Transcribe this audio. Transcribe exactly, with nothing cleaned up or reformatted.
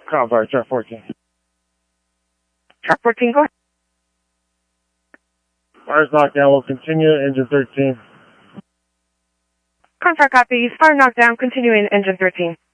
Convoy, Truck fourteen. Truck fourteen, go ahead. Fire's knockdown, will continue, engine thirteen. Convoy copies, fire knockdown, continuing engine thirteen.